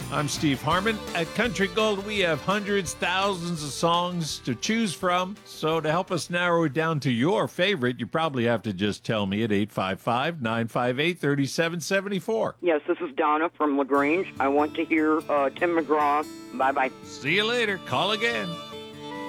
I'm Steve Harmon. At Country Gold, we have hundreds, thousands of songs to choose from. So to help us narrow it down to your favorite, you probably have to just tell me at 855-958-3774. Yes, this is Donna from LaGrange. I want to hear Tim McGraw. Bye-bye. See you later. Call again.